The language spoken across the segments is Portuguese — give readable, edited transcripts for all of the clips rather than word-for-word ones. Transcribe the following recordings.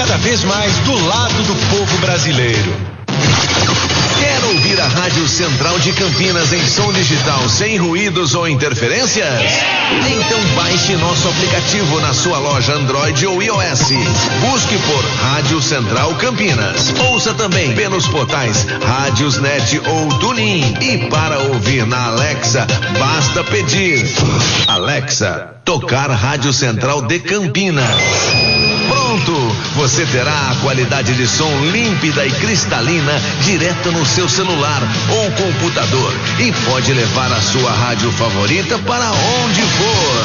cada vez mais do lado do povo brasileiro. Quer ouvir a Rádio Central de Campinas em som digital sem ruídos ou interferências? Então baixe nosso aplicativo na sua loja Android ou iOS. Busque por Rádio Central Campinas. Ouça também pelos portais Rádiosnet ou TuneIn. E para ouvir na Alexa, basta pedir: Alexa, tocar Rádio Central de Campinas. Pronto! Você terá a qualidade de som límpida e cristalina direto no seu celular ou computador e pode levar a sua rádio favorita para onde for.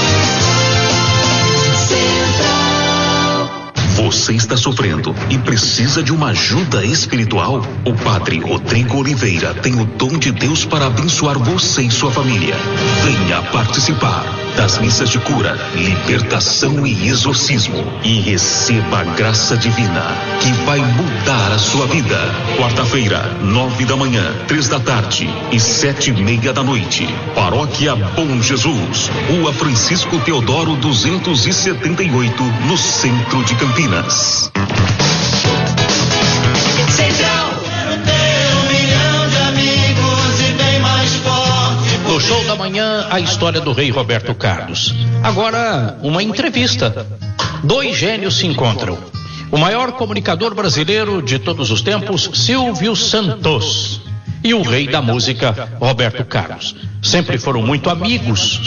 Você está sofrendo e precisa de uma ajuda espiritual? O Padre Rodrigo Oliveira tem o dom de Deus para abençoar você e sua família. Venha participar das missas de cura, libertação e exorcismo e receba a graça divina que vai mudar a sua vida. Quarta-feira, 9 da manhã, 3 da tarde e 7:30 da noite. Paróquia Bom Jesus, Rua Francisco Teodoro 278, no centro de Campinas. No show da manhã, a história do rei Roberto Carlos. Agora, uma entrevista. Dois gênios se encontram. O maior comunicador brasileiro de todos os tempos, Silvio Santos, e o rei da música, Roberto Carlos. Sempre foram muito amigos.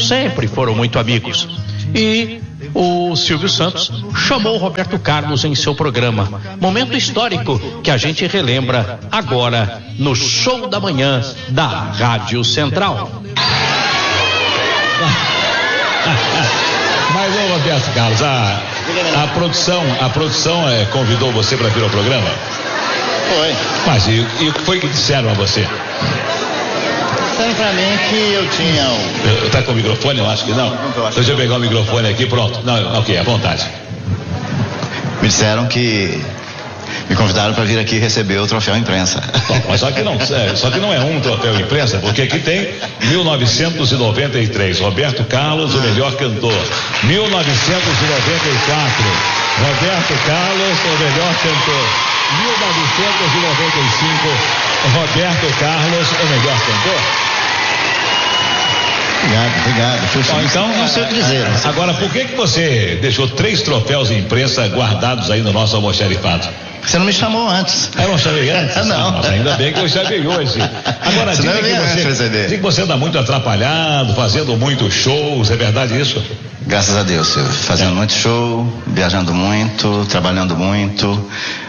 E o Silvio Santos chamou Roberto Carlos em seu programa. Momento histórico que a gente relembra agora no show da manhã da Rádio Central. Mas, ô Roberto Carlos, a produção convidou você para vir ao programa? Foi. Mas e o que foi que disseram a você? Disseram pra mim que eu tinha Tá com o microfone? Eu acho que não. Deixa eu pegar o microfone aqui, pronto. Não, ok, à vontade. Me disseram que me convidaram para vir aqui receber o troféu imprensa. Bom, mas só que não é um troféu imprensa, porque aqui tem 1993, Roberto Carlos, o melhor cantor. 1994, Roberto Carlos, o melhor cantor. 1995, Roberto Carlos, o melhor cantor. Obrigado. Então, não sei o que dizer. Agora, por que você deixou 3 troféus de imprensa guardados aí no nosso almoxarifado? Você não me chamou antes. Eu não chamei antes? Não. Mas ainda bem que eu chamei hoje. Agora, diga que você anda muito atrapalhado, fazendo muitos shows, é verdade isso? Graças a Deus, Silvio. Fazendo muito show, viajando muito, trabalhando muito.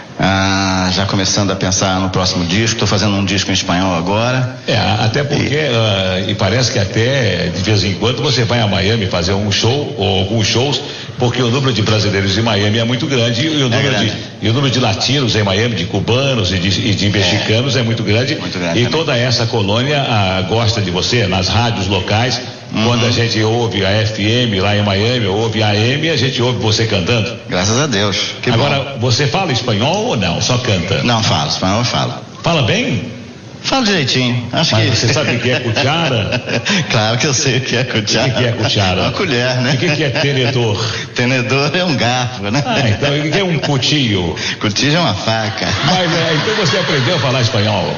Já começando a pensar no próximo disco. Estou fazendo um disco em espanhol agora. Até porque e parece que até de vez em quando você vai a Miami fazer um show ou alguns shows, porque o número de brasileiros em Miami é muito grande e o número de latinos em Miami, de cubanos e de mexicanos é muito grande. Muito grande e também. toda essa colônia gosta de você nas rádios locais. Quando a gente ouve a FM lá em Miami, ouve a AM, a gente ouve você cantando. Graças a Deus. Que Agora, bom. você fala espanhol ou não? Só canta? Não falo, espanhol eu falo. Fala bem? Falo direitinho. Mas você sabe o que é cuchara? Claro que eu sei o que é cuchara. O que é cuchara? Uma colher, né? E o que é tenedor? Tenedor é um garfo, né? Então, o que é um cuchillo? Cuchillo é uma faca. Mas, então você aprendeu a falar espanhol?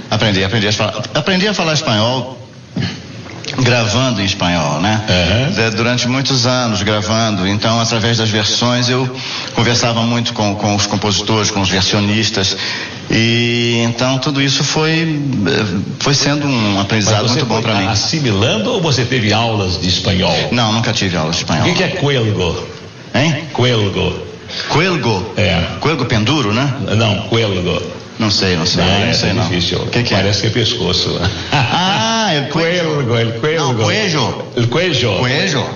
Aprendi a falar espanhol gravando em espanhol, né? Durante muitos anos gravando, então através das versões eu conversava muito com os compositores, com os versionistas, e então tudo isso foi sendo um aprendizado muito bom para mim. Assimilando ou você teve aulas de espanhol? Não, nunca tive aulas de espanhol. O que é cuelgo? Hein? Cuelgo. Cuelgo? Cuelgo penduro, né? Não, cuelgo. Não sei. Não sei. Difícil. O que Parece que é pescoço. El cuello. Não, cuello. El cuello. Cuello.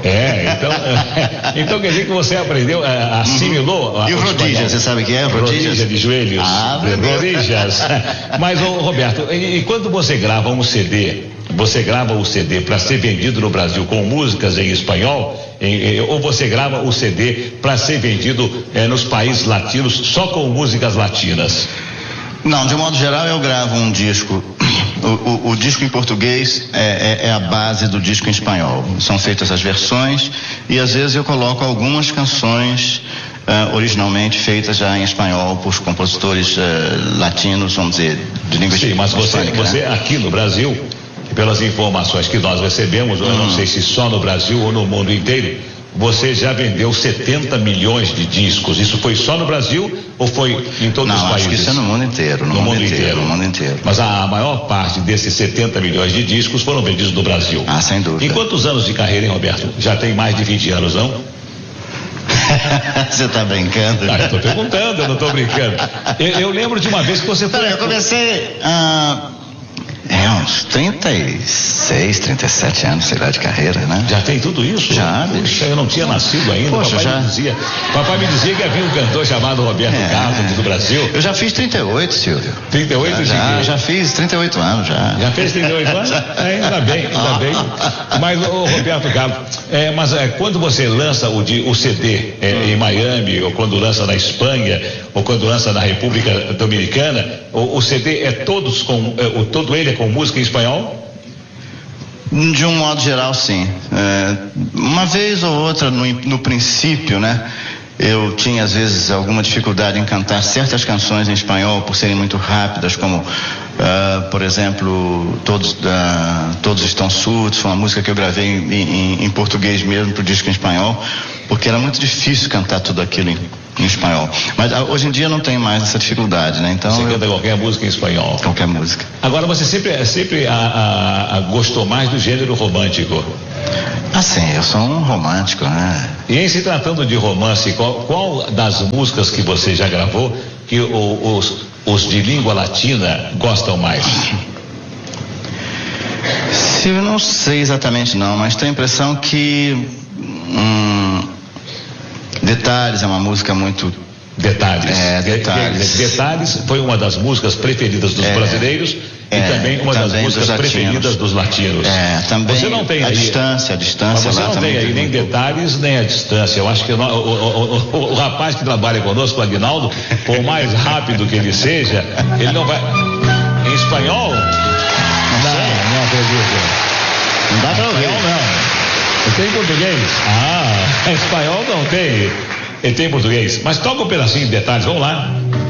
Então quer dizer que você aprendeu, assimilou. E o rodilhas, você sabe o que é? Rodilha de joelhos. Rodilhas. Mas, Roberto, e quando você grava um CD, você grava o CD para ser vendido no Brasil com músicas em espanhol, ou você grava o CD para ser vendido nos países latinos só com músicas latinas? Não, de modo geral eu gravo um disco. O disco em português é a base do disco em espanhol. São feitas as versões e às vezes eu coloco algumas canções originalmente feitas já em espanhol por compositores latinos, vamos dizer, de língua hispânica. Sim, mas você aqui no Brasil, pelas informações que nós recebemos, eu não sei se só no Brasil ou no mundo inteiro, você já vendeu 70 milhões de discos. Isso foi só no Brasil ou foi em todos os países? Não, acho que isso é no mundo inteiro. No mundo inteiro. Mas a maior parte desses 70 milhões de discos foram vendidos no Brasil. Ah, sem dúvida. Em quantos anos de carreira, hein, Roberto? Já tem mais de 20 anos, não? Você está brincando? Eu estou perguntando, eu não estou brincando. Eu lembro de uma vez que você foi... Eu comecei... uns 36, 37 anos, sei lá, de carreira, né? Já tem tudo isso? Já, bicho. Eu não tinha nascido ainda. Poxa, papai me dizia que havia um cantor chamado Roberto Carlos do Brasil. Eu já fiz 38, Silvio. 38? Já fiz 38 anos, já. Já fez 38 anos? Ainda bem. Mas, Roberto Carlos, quando você lança o CD em Miami, ou quando lança na Espanha, ou quando lança na República Dominicana, o CD é todo ele é com música em espanhol? De um modo geral, sim. Uma vez ou outra, no princípio, né? Eu tinha, às vezes, alguma dificuldade em cantar certas canções em espanhol por serem muito rápidas, como, por exemplo, Todos Estão Surdos, foi uma música que eu gravei em português mesmo, pro disco em espanhol, porque era muito difícil cantar tudo aquilo em espanhol. Mas hoje em dia não tem mais essa dificuldade, né? Então você canta qualquer música em espanhol? Qualquer música. Agora, você sempre gostou mais do gênero romântico? Sim, eu sou um romântico, né? E em se tratando de romance, qual das músicas que você já gravou que os de língua latina gostam mais? Eu não sei exatamente não, mas tenho a impressão que Detalhes é uma música muito... Detalhes. Detalhes foi uma das músicas preferidas dos brasileiros e também uma das músicas preferidas dos latinos. Também você não tem a distância mas você lá não também tem aí nem Detalhes nem a distância. Eu acho que o rapaz que trabalha conosco, o Aguinaldo, por mais rápido que ele seja, ele não vai... Em espanhol? Não acredito. Não dá pra ouvir. Não. Tem português? Espanhol não tem. Ele tem português. Mas toca um pedacinho de Detalhes, vamos lá.